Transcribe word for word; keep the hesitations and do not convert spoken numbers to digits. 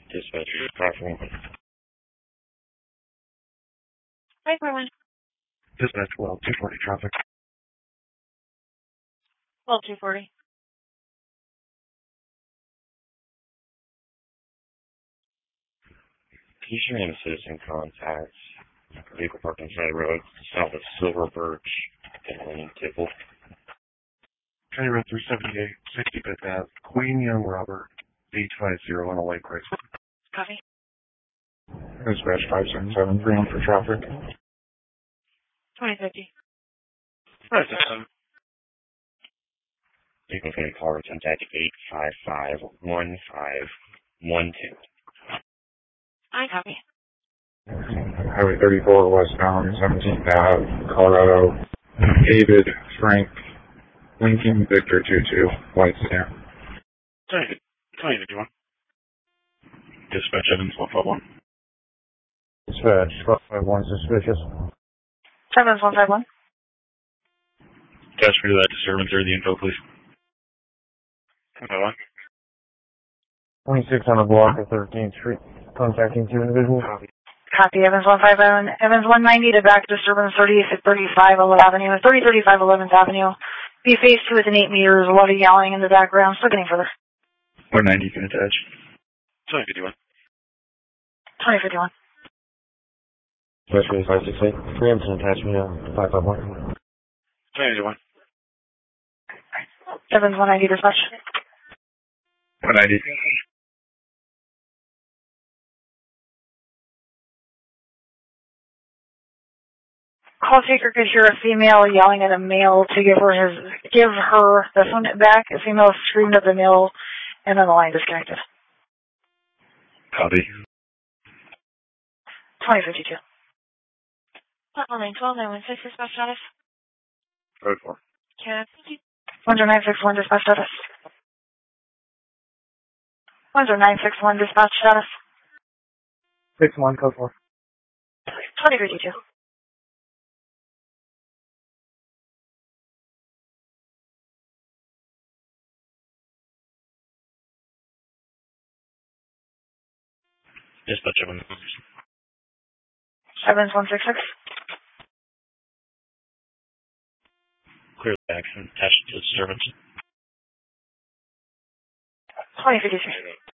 Dispatch, platform. Hi, everyone. Dispatch, well, two forty traffic. Well, two forty. Teacher and citizen contacts. Vehicle parked on side road, south of Silver Birch and Tipple. County Road three seventy-eight, sixty Fifth Ave, Queen Young Robert, eight five zero on a light price. Copy. Dispatch five seven seven, three on for traffic. twenty fifty. Five seven seven. Vehicle can call or contact eight five five, one five one two. I copy. Highway thirty-four westbound, seventeenth Avenue, Colorado. David, Frank, Lincoln, Victor two two, white stamp. twenty fifty-one. Dispatch Evans one five one. Dispatch one five one, suspicious. Evans one five one. Attach me to that disturbance or the info, please. one five one. twenty-six on the block of thirteenth Street. Contacting two individuals. Copy. Evans one five one. Evans one ninety to back disturbance thirty thirty-five eleventh Avenue. thirty thirty-five eleventh Avenue. Be faced with an eight meters, a lot of yelling in the background. Still getting further. one ninety can attach. twenty fifty-one. twenty fifty-one. Dispatch five six eight. Preemption attachment to five five one. twenty fifty-one. Evans one ninety dispatch. one ninety. Call taker could hear a female yelling at a male to give her his, give her the phone back. A female screamed at the male, and then the line disconnected. Copy. twenty fifty-two. Platform nine twelve, nine one six, dispatch status. Code four. Can I thank you? one zero nine six one, dispatch status. one zero nine six one, dispatch status. six one, code four. twenty fifty-two. Dispatch Evans. Evans one six six. Clear the action. Attach to the disturbance. twenty fifty-three.